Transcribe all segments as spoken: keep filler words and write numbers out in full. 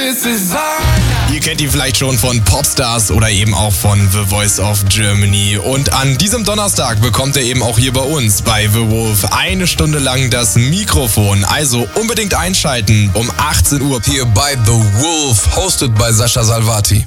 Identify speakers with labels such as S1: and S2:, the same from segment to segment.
S1: this is our.
S2: Ihr kennt ihn vielleicht schon von Popstars oder eben auch von The Voice of Germany. Und an diesem Donnerstag bekommt er eben auch hier bei uns bei The Wolf eine Stunde lang das Mikrofon. Also unbedingt einschalten um achtzehn Uhr
S3: hier bei The Wolf, hosted by Sascha Salvati.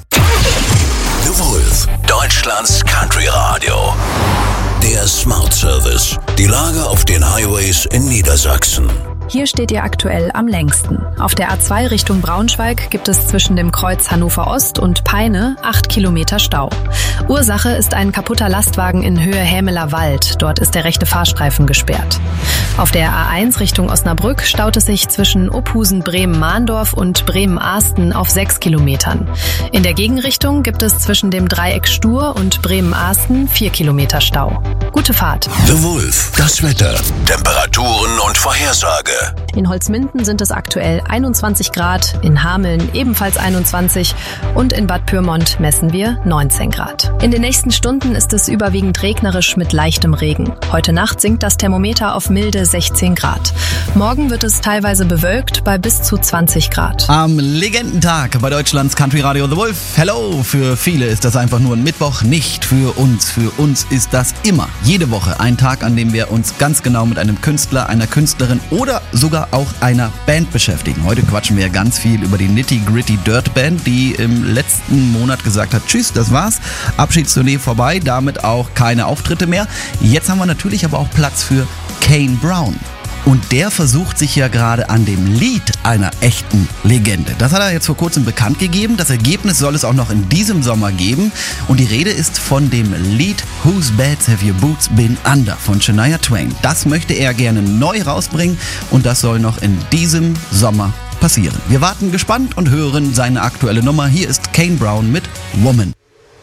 S4: The Wolf, Deutschlands Country Radio. Der Smart Service. Die Lage auf den Highways in Niedersachsen.
S5: Hier steht ihr aktuell am längsten. Auf der A zwei Richtung Braunschweig gibt es zwischen dem Kreuz Hannover Ost und Peine acht Kilometer Stau. Ursache ist ein kaputter Lastwagen in Höhe Hämeler Wald. Dort ist der rechte Fahrstreifen gesperrt. Auf der A eins Richtung Osnabrück staut es sich zwischen Ophusen-Bremen-Mahndorf und Bremen-Ahsten auf sechs Kilometern. In der Gegenrichtung gibt es zwischen dem Dreieck Stur und Bremen-Ahsten vier Kilometer Stau. Gute Fahrt.
S4: The Wolf, das Wetter, Temperaturen und Vorhersage.
S5: In Holzminden sind es aktuell einundzwanzig Grad, in Hameln ebenfalls einundzwanzig und in Bad Pyrmont messen wir neunzehn Grad. In den nächsten Stunden ist es überwiegend regnerisch mit leichtem Regen. Heute Nacht sinkt das Thermometer auf milde sechzehn Grad. Morgen wird es teilweise bewölkt bei bis zu zwanzig Grad.
S6: Am Legendentag bei Deutschlands Country Radio The Wolf. Hello! Für viele ist das einfach nur ein Mittwoch, nicht für uns. Für uns ist das immer, jede Woche, ein Tag, an dem wir uns ganz genau mit einem Künstler, einer Künstlerin oder sogar auch einer Band beschäftigen. Heute quatschen wir ganz viel über die Nitty Gritty Dirt Band, die im letzten Monat gesagt hat, tschüss, das war's, Abschiedstournee vorbei, damit auch keine Auftritte mehr. Jetzt haben wir natürlich aber auch Platz für Kane Brown. Und der versucht sich ja gerade an dem Lied einer echten Legende. Das hat er jetzt vor kurzem bekannt gegeben. Das Ergebnis soll es auch noch in diesem Sommer geben. Und die Rede ist von dem Lied Whose Beds Have Your Boots Been Under von Shania Twain. Das möchte er gerne neu rausbringen und das soll noch in diesem Sommer passieren. Wir warten gespannt und hören seine aktuelle Nummer. Hier ist Kane Brown mit Woman.